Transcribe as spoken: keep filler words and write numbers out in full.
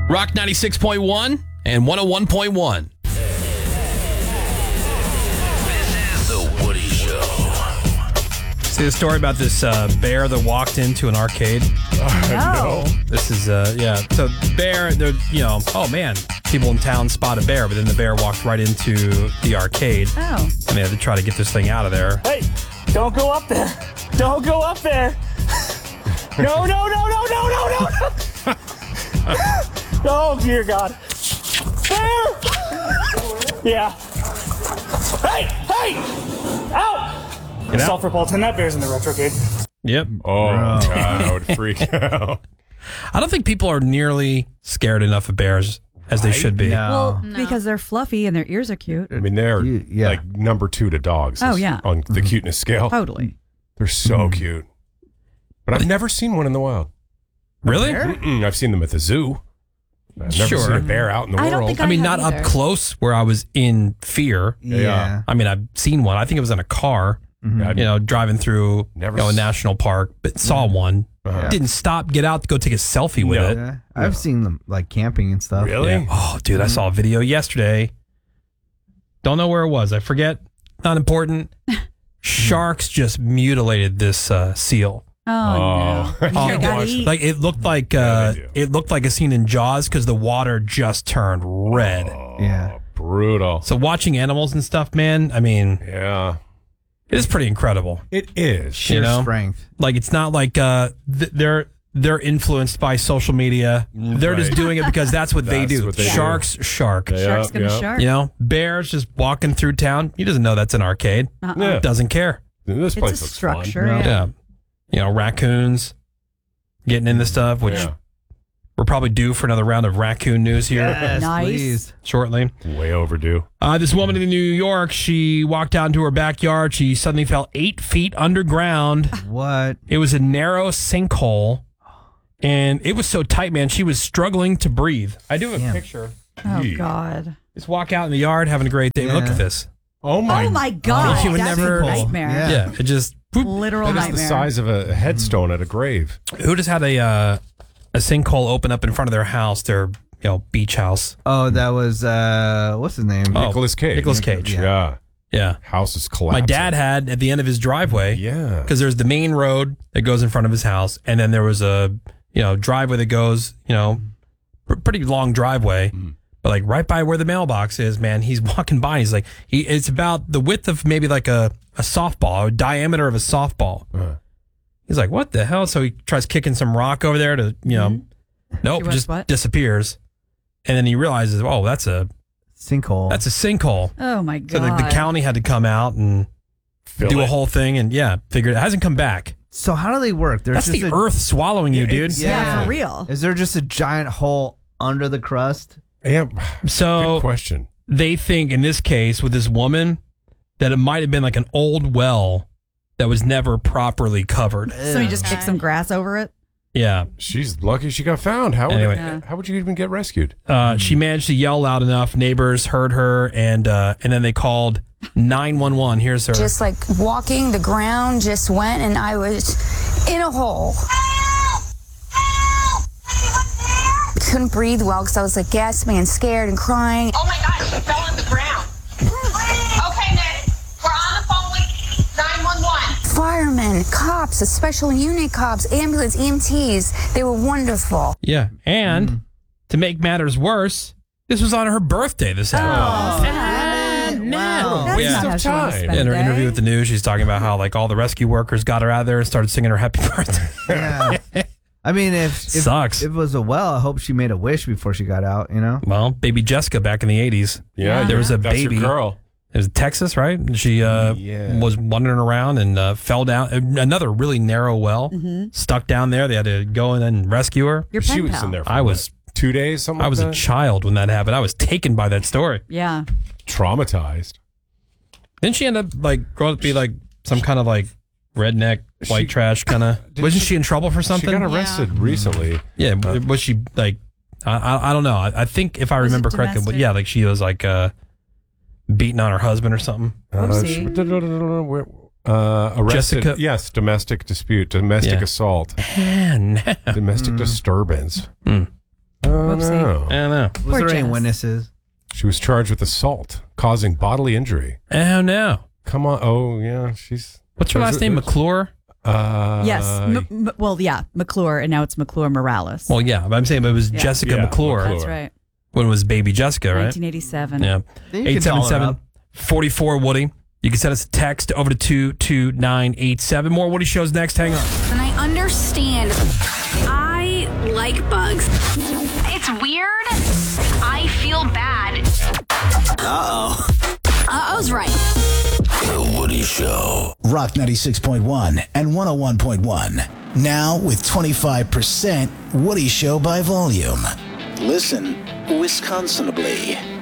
Rock ninety-six point one and one oh one point one. This is The Woody Show. See the story about this uh, bear that walked into an arcade? No. This is, uh, yeah. So, bear, they're, you know, oh man, people in town spot a bear, but then the bear walked right into the arcade. Oh. And they had to try to get this thing out of there. Hey, don't go up there. Don't go up there. No, no, no, no, no, no, no, no. Oh, dear God. Bear! Yeah. Hey, hey! Out! Get out. Sulfur Bolton, that bear's in the retrograde. Yep. Oh, God, I would freak out. I don't think people are nearly scared enough of bears as they should be. Well, No. because they're fluffy and their ears are cute. I mean, they're You- yeah. like number two to dogs. Oh, yeah. On the cuteness scale. Totally. They're so Mhm. cute. But I've never seen one in the wild. Really? Mm-mm, I've seen them at the zoo. I've never Sure. seen a bear out in the I don't world. think I mean, have not either. up close where I was in fear. Yeah. I mean, I've seen one. I think it was in a car, I've you know, driving through Never you know, a s- national park, but saw one. Uh-huh. Didn't stop, get out to go take a selfie with No. it. Yeah. I've seen them like camping and stuff. Really? Yeah. Oh, dude, I saw a video yesterday. Don't know where it was. I forget. Not important. Sharks just mutilated this uh, seal. Oh, Oh. no. Oh, You gotta watch eat. Like it looked like uh, Yeah, they do. it looked like a scene in Jaws because the water just turned red. Oh, Yeah. Brutal. So watching animals and stuff, man, I mean, Yeah. it is pretty incredible. It is. Sheer You know? strength. Like it's not like uh, th- they're they're influenced by social media. They're just Right. doing it because that's what they That's do. what they do. Sharks, shark. Yeah, Shark's gonna yeah. shark. You know, bears just walking through town. He doesn't know that's an arcade. Uh-uh. Yeah. Doesn't care. This It's place a looks structure. No. Yeah. Yeah. You know, raccoons getting into stuff, fun. which Yeah. we're probably due for another round of raccoon news here Yes, Nice. please. shortly. Way overdue. Uh, this woman in New York, she walked out into her backyard. She suddenly fell eight feet underground. What? It was a narrow sinkhole, and it was so tight, man. She was struggling to breathe. I do have a Damn. picture. Oh, Yeah. God. Just walk out in the yard, having a great day. Look Yeah. at this. Oh my. Oh, my God. You would That's never- a nightmare. Yeah. Yeah, it just. whoop. Literal That is nightmare. the size of a headstone at a grave. Who just had a uh, a sinkhole open up in front of their house, their you know beach house? Oh, that was uh, what's his name? Oh, Nicolas Cage. Nicolas Cage. Yeah. Yeah. Yeah. House is collapsing. My dad had at the end of his driveway. Yeah. Because there's the main road that goes in front of his house, and then there was a you know driveway that goes you know pr- pretty long driveway, Mm. but like right by where the mailbox is, man, he's walking by. He's like he it's about the width of maybe like a a softball, a diameter of a softball. Uh, He's like, what the hell? So he tries kicking some rock over there to you know, nope, He was just what? disappears, and then he realizes, oh, that's a Sinkhole. that's a sinkhole. Oh, my So God. the, the county had to come out and fill do a it. whole thing, and yeah, figured it hasn't come back. So how do they work? There's That's just the a, earth swallowing you, Yeah, dude. it's- Yeah, Yeah. for real. Is there just a giant hole under the crust? Yeah. Good So question. they think in this case with this woman that it might have been like an old well that was never properly covered. So you just kick some grass over it? Yeah. She's lucky she got found. How would, Anyway. Yeah. how would you even get rescued? Uh, she managed to yell loud enough. Neighbors heard her, and uh, and then they called nine one one. Here's her. Just like walking, the ground just went, and I was in a hole. Couldn't breathe well because I was like gasping and scared and crying. Oh my God, she fell on the ground. Okay, Nick, we're on the phone with nine one one. Firemen, cops, special unit cops, ambulance, E M Ts, they were wonderful. yeah. And to make matters worse, this was on her birthday. This happened. And now- That's Yeah. not how she wants to spend In her the interview day. with the news, she's talking about how like all the rescue workers got her out of there and started singing her happy birthday. Yeah. I mean, if, if Sucks. if it was a well, I hope she made a wish before she got out. You know. Well, baby Jessica back in the eighties. Yeah, There was a that's baby. your girl. It was Texas, right? And She uh, Yeah. was wandering around and uh, fell down another really narrow well, stuck down there. They had to go in and rescue her. Your She pen was pal. in there for I what, was two days, something I was like a that? child when that happened. I was taken by that story. Yeah. Traumatized. Didn't she end up like growing up to be like some kind of like redneck white She- trash kind of? Did Wasn't she- she in trouble for something? She got arrested recently. yeah, was she like? I, I I don't know. I, I think if I Was it remember correctly, but domestic? yeah, like she was like uh, beating on her husband or something. Uh, Oopsie. she- uh, arrested. Jessica- Yes, domestic dispute, domestic Yeah. assault, And domestic disturbance. Hmm. Oh, Whoopsie. no. I don't know. Was Poor there any Jess. witnesses? She was charged with assault, causing bodily injury. Oh, no. Come on. Oh, yeah. She's. What's her there's last a- name? McClure? Uh, Yes. M- m- well, yeah, McClure, and now it's McClure Morales. Well, yeah, but I'm saying it was Yeah. Jessica Yeah, McClure McClure. That's right. when it was baby Jessica, right? nineteen eighty-seven. Yeah. Then you eight can seven doll her seven up. forty-four Woody. You can send us a text over to two two nine eight seven. More Woody shows next. Hang on. And I understand. I like bugs. It's weird. I feel bad. Uh-oh. Uh-oh's right. The Woody Show. Rock ninety-six point one and one oh one point one. Now with twenty-five percent Woody Show by volume. Listen Wisconsinably.